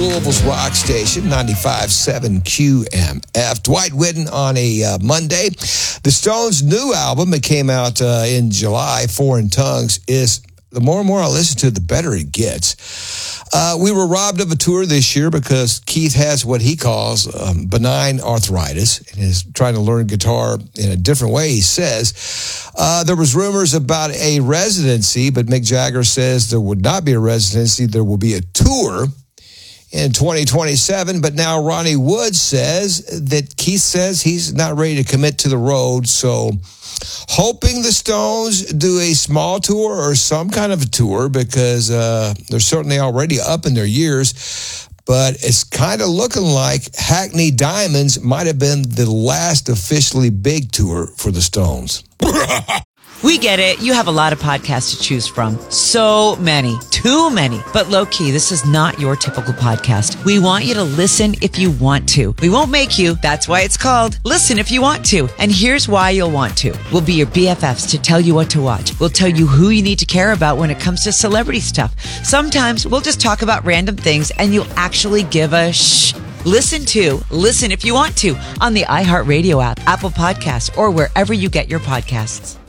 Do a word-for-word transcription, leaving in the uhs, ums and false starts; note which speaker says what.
Speaker 1: Louisville's rock station, ninety-five point seven Q M F. Dwight Whitten on a uh, Monday. The Stones' new album, it came out uh, in July, Foreign Tongues, is the more and more I listen to it, the better it gets. Uh, we were robbed of a tour this year because Keith has what he calls um, benign arthritis and is trying to learn guitar in a different way, he says. Uh, there was rumors about a residency, but Mick Jagger says there would not be a residency. There will be a tour in twenty twenty-seven, but now Ronnie Wood says that Keith says he's not ready to commit to the road, so hoping the Stones do a small tour or some kind of a tour because uh, they're certainly already up in their years, but it's kind of looking like Hackney Diamonds might have been the last officially big tour for the Stones.
Speaker 2: We get it. You have a lot of podcasts to choose from. So many. Too many. But low-key, this is not your typical podcast. We want you to listen if you want to. We won't make you. That's why it's called Listen If You Want To. And here's why you'll want to. We'll be your B F Fs to tell you what to watch. We'll tell you who you need to care about when it comes to celebrity stuff. Sometimes we'll just talk about random things and you'll actually give a shh. Listen to Listen If You Want To on the iHeartRadio app, Apple Podcasts, or wherever you get your podcasts.